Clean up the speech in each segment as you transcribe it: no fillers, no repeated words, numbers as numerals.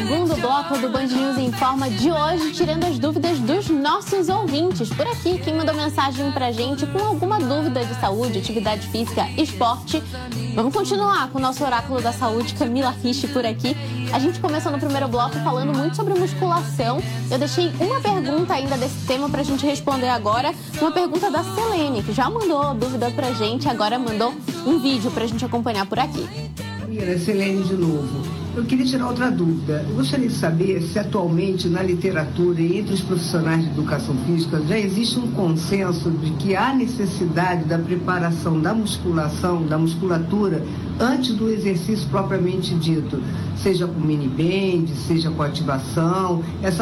segundo bloco do Band News Informa de hoje, tirando as dúvidas dos nossos ouvintes. Por aqui, quem mandou mensagem pra gente com alguma dúvida de saúde, atividade física, esporte. Vamos continuar com o nosso oráculo da saúde, Camila Rich, por aqui. A gente começou no primeiro bloco falando muito sobre musculação. Eu deixei uma pergunta ainda desse tema pra gente responder agora. Uma pergunta da Selene, que já mandou dúvida pra gente, agora mandou um vídeo pra gente acompanhar por aqui. Selene de novo. Eu queria tirar outra dúvida. Eu gostaria de saber se atualmente na literatura e entre os profissionais de educação física já existe um consenso de que há necessidade da preparação da musculação, da musculatura, antes do exercício propriamente dito, seja com mini band, seja com ativação. Essa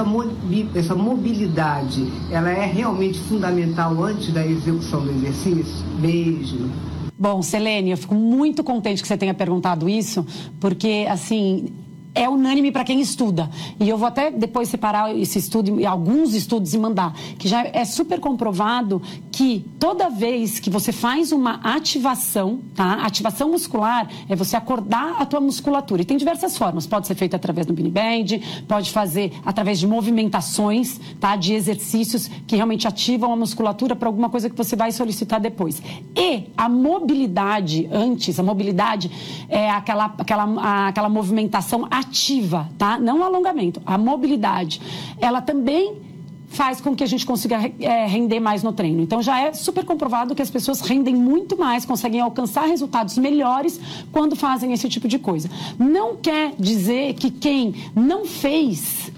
mobilidade, ela é realmente fundamental antes da execução do exercício? Beijo. Bom, Selene, eu fico muito contente que você tenha perguntado isso, porque, assim, é unânime para quem estuda. E eu vou até depois separar esse estudo, alguns estudos e mandar, que já é super comprovado que toda vez que você faz uma ativação, tá? Ativação muscular é você acordar a tua musculatura. E tem diversas formas. Pode ser feita através do mini band, pode fazer através de movimentações, tá? De exercícios que realmente ativam a musculatura para alguma coisa que você vai solicitar depois. E a mobilidade antes, a mobilidade é aquela movimentação ativa, tá? Não o alongamento, a mobilidade. Ela também faz com que a gente consiga render mais no treino. Então, já é super comprovado que as pessoas rendem muito mais, conseguem alcançar resultados melhores quando fazem esse tipo de coisa. Não quer dizer que quem não fez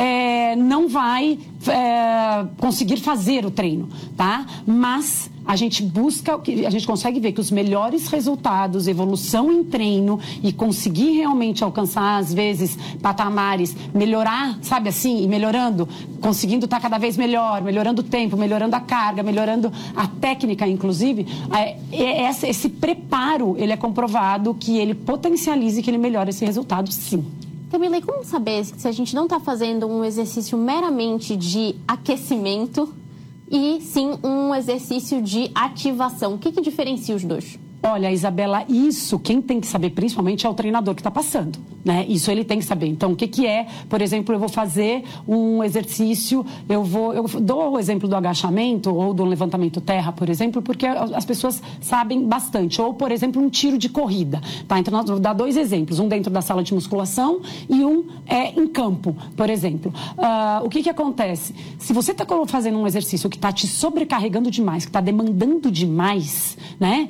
não vai conseguir fazer o treino, tá? Mas a gente a gente consegue ver que os melhores resultados, evolução em treino e conseguir realmente alcançar, às vezes, patamares, melhorar, sabe assim, e melhorando, conseguindo estar cada vez melhor, melhorando o tempo, melhorando a carga, melhorando a técnica, inclusive, esse preparo, ele é comprovado que ele potencializa e que ele melhora esse resultado, sim. Camila, e como saber se a gente não está fazendo um exercício meramente de aquecimento e sim um exercício de ativação? O que diferencia os dois? Olha, Isabela, isso quem tem que saber principalmente é o treinador que está passando, né? Isso ele tem que saber. Então, o que é, por exemplo, eu vou fazer um exercício, eu dou o exemplo do agachamento ou do levantamento terra, por exemplo, porque as pessoas sabem bastante. Ou, por exemplo, um tiro de corrida, tá? Então, nós vamos dar dois exemplos, um dentro da sala de musculação e um em campo, por exemplo. O que acontece? Se você está fazendo um exercício que está te sobrecarregando demais, que está demandando demais, né?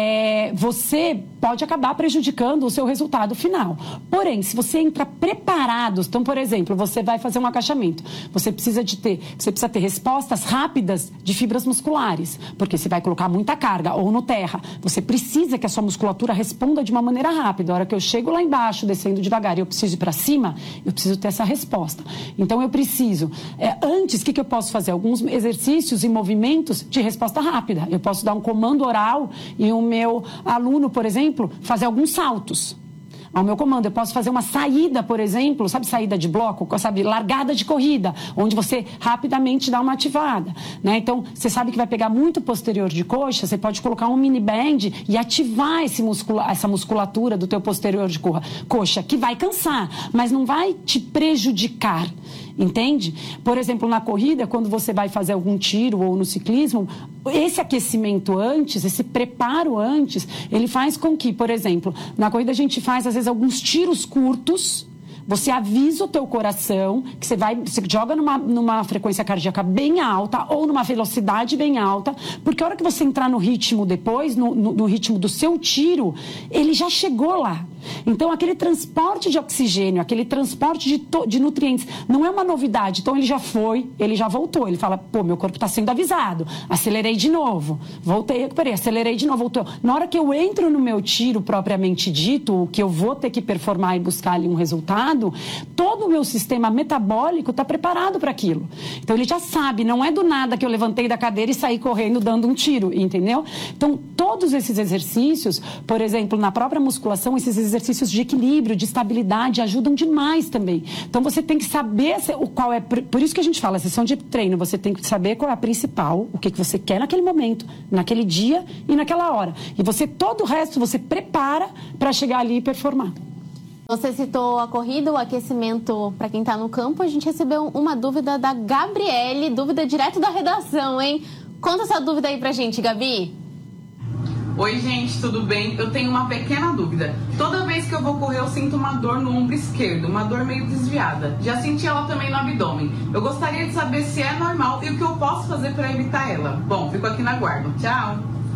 Você pode acabar prejudicando o seu resultado final. Porém, se você entra preparado, então, por exemplo, você vai fazer um agachamento, você precisa ter respostas rápidas de fibras musculares, porque você vai colocar muita carga, ou no terra, você precisa que a sua musculatura responda de uma maneira rápida. A hora que eu chego lá embaixo, descendo devagar, e eu preciso ir para cima, eu preciso ter essa resposta. Então, eu preciso, antes, o que eu posso fazer? Alguns exercícios e movimentos de resposta rápida. Eu posso dar um comando oral e o meu aluno, por exemplo, fazer alguns saltos. Ao meu comando, eu posso fazer uma saída, por exemplo, sabe, saída de bloco, sabe, largada de corrida, onde você rapidamente dá uma ativada, né? Então, você sabe que vai pegar muito posterior de coxa, você pode colocar um mini band e ativar essa musculatura do teu posterior de coxa, que vai cansar, mas não vai te prejudicar. Entende? Por exemplo, na corrida, quando você vai fazer algum tiro ou no ciclismo, esse aquecimento antes, esse preparo antes, ele faz com que, por exemplo, na corrida a gente faz às vezes alguns tiros curtos. Você avisa o teu coração que você joga numa frequência cardíaca bem alta ou numa velocidade bem alta, porque a hora que você entrar no ritmo depois, no ritmo do seu tiro, ele já chegou lá. Então, aquele transporte de oxigênio, aquele transporte de nutrientes, não é uma novidade. Então, ele já foi, ele já voltou. Ele fala, pô, meu corpo está sendo avisado. Acelerei de novo. Voltei, recuperei. Acelerei de novo, voltou. Na hora que eu entro no meu tiro propriamente dito, que eu vou ter que performar e buscar ali um resultado, todo o meu sistema metabólico está preparado para aquilo. Então, ele já sabe, não é do nada que eu levantei da cadeira e saí correndo dando um tiro, entendeu? Então, todos esses exercícios, por exemplo, na própria musculação, esses exercícios de equilíbrio, de estabilidade, ajudam demais também. Então, você tem que saber qual é... Por isso que a gente fala, a sessão de treino, você tem que saber qual é a principal, o que você quer naquele momento, naquele dia e naquela hora. E todo o resto, você prepara para chegar ali e performar. Você citou a corrida, o aquecimento para quem está no campo. A gente recebeu uma dúvida da Gabriele, dúvida direto da redação, hein? Conta essa dúvida aí pra gente, Gabi. Oi, gente, tudo bem? Eu tenho uma pequena dúvida. Toda vez que eu vou correr, eu sinto uma dor no ombro esquerdo, uma dor meio desviada. Já senti ela também no abdômen. Eu gostaria de saber se é normal e o que eu posso fazer para evitar ela. Bom, fico aqui na guarda. Tchau!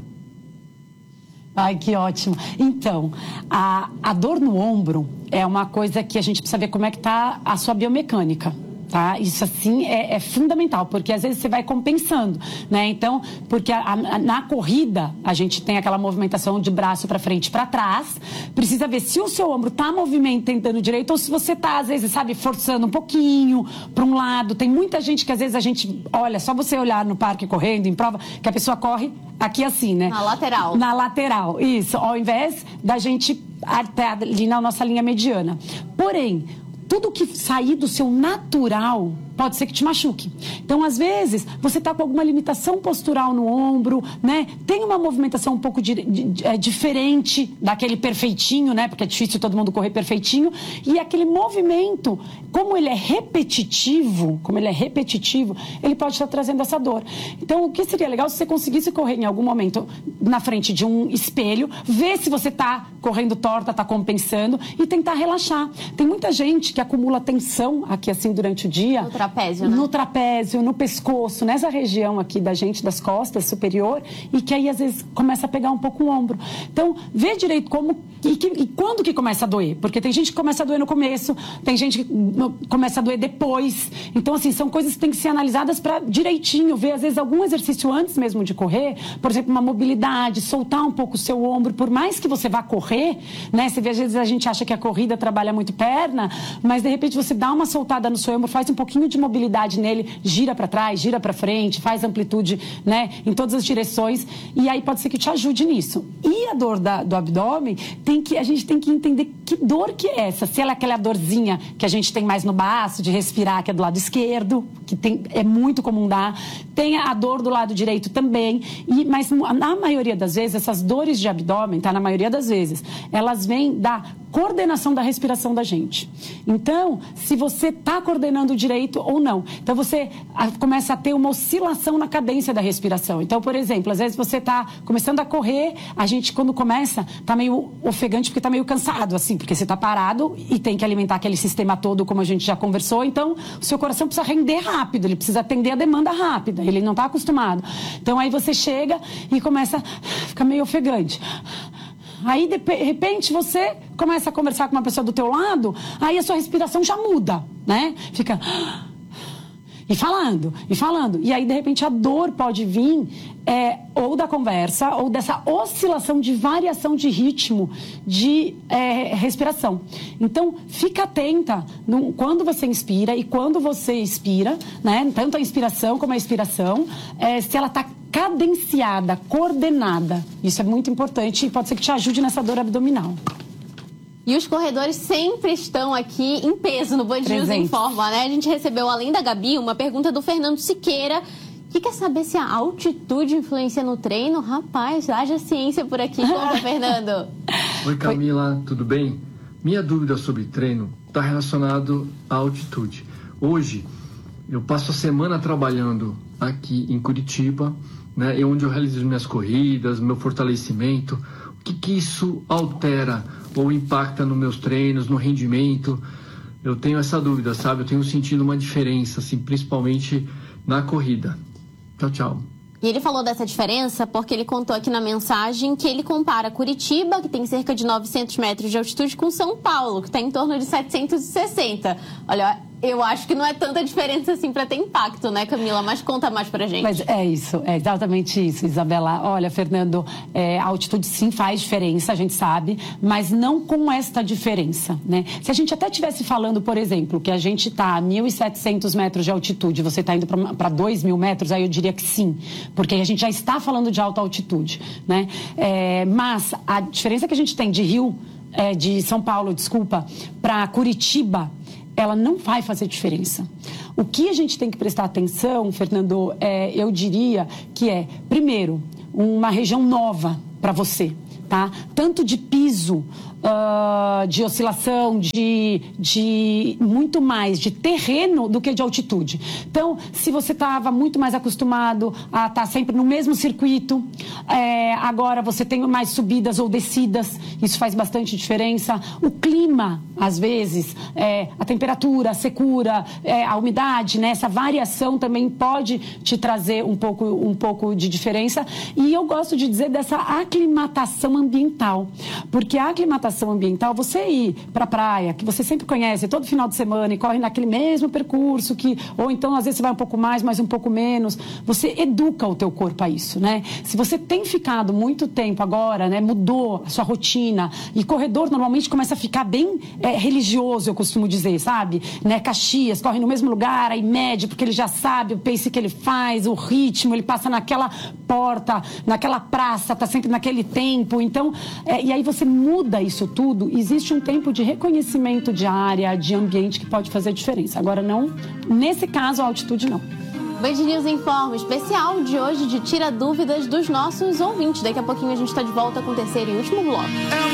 Ai, que ótimo. Então, a dor no ombro é uma coisa que a gente precisa ver como é que está a sua biomecânica. Tá? Isso assim é fundamental, porque às vezes você vai compensando, né? Então, porque na corrida a gente tem aquela movimentação de braço para frente e para trás, precisa ver se o seu ombro está movimentando direito ou se você está, às vezes, sabe, forçando um pouquinho para um lado. Tem muita gente que às vezes a gente olha, só você olhar no parque correndo, em prova, que a pessoa corre aqui assim, né? Na lateral. Na lateral, isso, ao invés da gente até ali na nossa linha mediana. Porém, tudo que sair do seu natural pode ser que te machuque. Então, às vezes, você está com alguma limitação postural no ombro, né? Tem uma movimentação um pouco diferente daquele perfeitinho, né? Porque é difícil todo mundo correr perfeitinho. E aquele movimento, como ele é repetitivo, ele pode estar trazendo essa dor. Então, o que seria legal se você conseguisse correr em algum momento na frente de um espelho, ver se você está correndo torta, está compensando e tentar relaxar. Tem muita gente que acumula tensão aqui assim durante o dia. No trapézio, né? No trapézio, no pescoço, nessa região aqui da gente, das costas superior, e que aí às vezes começa a pegar um pouco o ombro. Então, vê direito como e quando que começa a doer. Porque tem gente que começa a doer no começo, tem gente que começa a doer depois. Então, assim, são coisas que têm que ser analisadas para direitinho, ver às vezes algum exercício antes mesmo de correr, por exemplo, uma mobilidade, soltar um pouco o seu ombro, por mais que você vá correr, né? Você vê, às vezes a gente acha que a corrida trabalha muito perna, mas de repente você dá uma soltada no seu ombro, faz um pouquinho de mobilidade nele, gira para trás, gira para frente, faz amplitude, né, em todas as direções, e aí pode ser que te ajude nisso. E a dor do abdômen, a gente tem que entender que dor que é essa. Se ela é aquela dorzinha que a gente tem mais no baço, de respirar, que é do lado esquerdo, que é muito comum dar. Tem a dor do lado direito também, mas na maioria das vezes, essas dores de abdômen, tá, na maioria das vezes, elas vêm da coordenação da respiração da gente. Então, se você está coordenando direito ou não. Então, você começa a ter uma oscilação na cadência da respiração. Então, por exemplo, às vezes você está começando a correr, a gente, quando começa, está meio ofegante porque está meio cansado, assim, porque você está parado e tem que alimentar aquele sistema todo, como a gente já conversou. Então, o seu coração precisa render rápido, ele precisa atender a demanda rápida, ele não está acostumado. Então, aí você chega e começa a ficar meio ofegante. Aí, de repente, você começa a conversar com uma pessoa do teu lado, aí a sua respiração já muda, né? Fica... E falando. E aí, de repente, a dor pode vir ou da conversa, ou dessa oscilação de variação de ritmo de respiração. Então, fica atenta quando você inspira e quando você expira, né? Tanto a inspiração como a expiração, se ela está cadenciada, coordenada. Isso é muito importante e pode ser que te ajude nessa dor abdominal. E os corredores sempre estão aqui em peso no Band News Informa, né? A gente recebeu, além da Gabi, uma pergunta do Fernando Siqueira, que quer saber se a altitude influencia no treino. Rapaz, haja ciência por aqui. Conta, Fernando. Oi, Camila, tudo bem? Minha dúvida sobre treino está relacionada à altitude. Hoje, eu passo a semana trabalhando aqui em Curitiba, né, onde eu realizo minhas corridas, meu fortalecimento. O que isso altera ou impacta nos meus treinos, no rendimento? Eu tenho essa dúvida, sabe? Eu tenho sentido uma diferença, assim, principalmente na corrida. Tchau, tchau. E ele falou dessa diferença porque ele contou aqui na mensagem que ele compara Curitiba, que tem cerca de 900 metros de altitude, com São Paulo, que está em torno de 760. Olha, eu acho que não é tanta diferença assim para ter impacto, né, Camila? Mas conta mais pra gente. Mas é isso, é exatamente isso, Isabela. Olha, Fernando, a altitude sim faz diferença, a gente sabe, mas não com esta diferença, né? Se a gente até estivesse falando, por exemplo, que a gente está a 1.700 metros de altitude, você está indo para 2.000 metros, aí eu diria que sim, porque a gente já está falando de alta altitude, né? Mas a diferença que a gente tem de São Paulo, para Curitiba, ela não vai fazer diferença. O que a gente tem que prestar atenção, Fernando, eu diria que primeiro, uma região nova para você, tá? Tanto de piso de oscilação, de muito mais de terreno do que de altitude. Então, se você estava muito mais acostumado a estar sempre no mesmo circuito, agora você tem mais subidas ou descidas, isso faz bastante diferença. O clima, às vezes, a temperatura, a secura, a umidade, né? Essa variação também pode te trazer um pouco de diferença. E eu gosto de dizer dessa aclimatação ambiental, porque a aclimatação ambiental, você ir para a praia, que você sempre conhece, todo final de semana e corre naquele mesmo percurso, ou então às vezes você vai um pouco mais, mas um pouco menos, você educa o teu corpo a isso, né? Se você tem ficado muito tempo agora, né, mudou a sua rotina, e corredor normalmente começa a ficar bem religioso, eu costumo dizer, sabe? Né? Caxias, corre no mesmo lugar, aí mede, porque ele já sabe o pace que ele faz, o ritmo, ele passa naquela porta, naquela praça, tá sempre naquele tempo, então, e aí você muda isso tudo, existe um tempo de reconhecimento de área, de ambiente que pode fazer diferença. Agora não, nesse caso a altitude não. Band News Informa, especial de hoje de Tira Dúvidas dos nossos ouvintes. Daqui a pouquinho a gente está de volta com o terceiro e último bloco.